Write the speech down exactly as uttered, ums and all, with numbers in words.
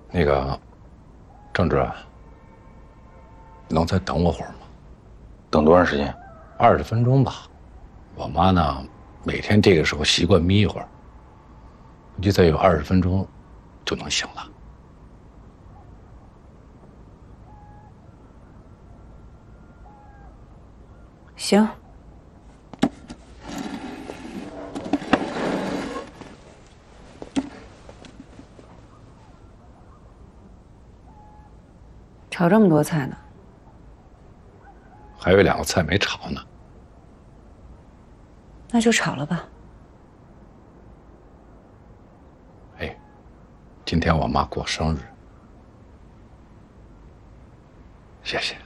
那个，郑志啊，能再等我会儿吗？ 等多长时间？ 二十分钟吧。我妈呢，每天这个时候习惯眯一会儿，估计再有二十分钟就能醒了。 行。炒这么多菜呢？ 还有两个菜没炒呢。 那就炒了吧。 哎，今天我妈过生日，谢谢。